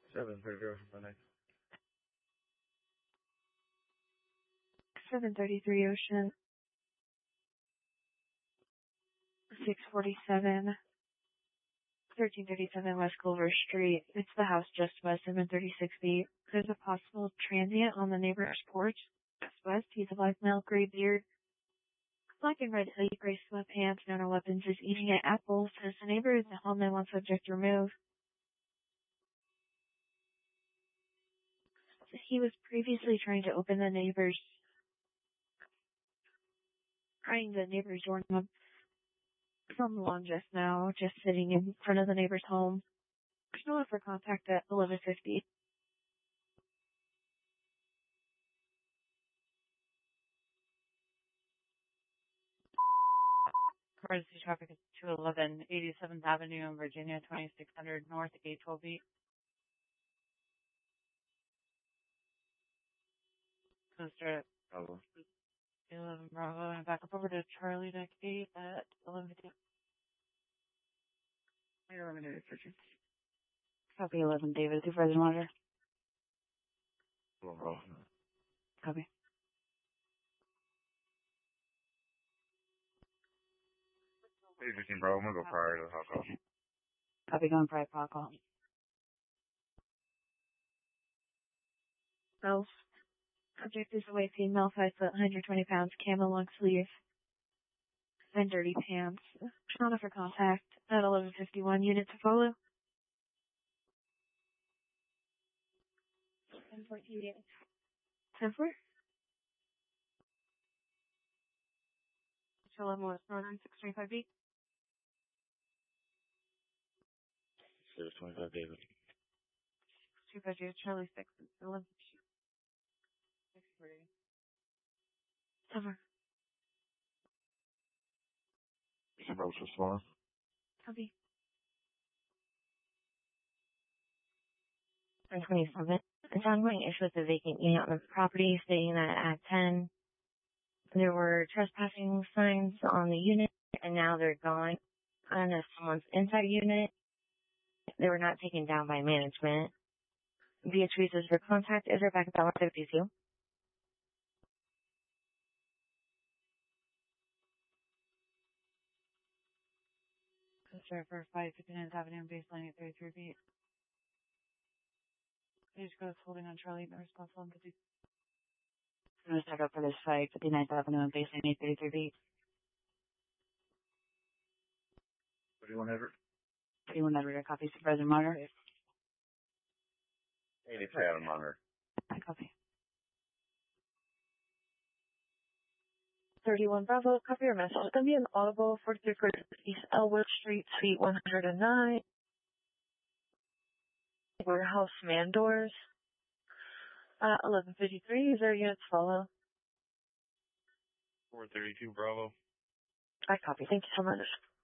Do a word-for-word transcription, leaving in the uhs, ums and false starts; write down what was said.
seven thirty Ocean Monday. seven thirty-three Ocean. six forty-seven. thirteen thirty-seven West Culver Street. It's the house just west of seven thirty-six B. There's a possible transient on the neighbor's porch. Just west. He's a black male, gray beard. Black and red hoodie, gray sweatpants, no weapons, is eating an apple. Says the neighbor is at home and wants subject removed. He was previously trying to open the neighbor's, trying the neighbor's door from long just now, just sitting in front of the neighbor's home. There's no one for contact at eleven fifty. Emergency traffic is two eleven eighty-seventh Avenue in Virginia, twenty-six hundred North, eight twelve eight. Mister Bravo. eleven Bravo, and back up over to Charlie Deck eight at eleven fifty. eleven David, Richard. Copy eleven David, supervisor monitor. eleven Bravo. Copy. eight fifteen Bravo, I'm gonna go prior to the hot call. Copy, going prior call call. Self. Subject is a white female, five foot, one hundred twenty pounds, camo long sleeve, and dirty pants. Shauna for contact at eleven fifty-one. Unit to follow. ten fourteen. ten four. eleven West Northern, six twenty-five B. six twenty-five David. two fifty, Charlie six, eleven fifty. six forty. Cover. eight Bravo, so small. Copy. ten twenty-seven. It's ongoing issue with the vacant unit on the property, stating that at ten, there were trespassing signs on the unit, and now they're gone. And if someone's inside the unit, they were not taken down by management. Beatrice is for contact. Is there back at one fifty-two? Sir, for five fifty-ninth Avenue, baseline eight thirty-three feet. Page goes holding on Charlie, no response one fifty. I'm going to start up for this five fifty-ninth Avenue and baseline eight thirty-three feet. thirty-one Everett. thirty-one Everett, copy, supervisor monitor. eighty-three Adam Monitor. I copy. thirty-one Bravo, copy your message. It's going to be an audible, forty-three East Elwood Street, Suite one hundred nine. Warehouse man doors. Uh, eleven fifty-three, is there units follow? four thirty-two Bravo. I copy. Thank you so much.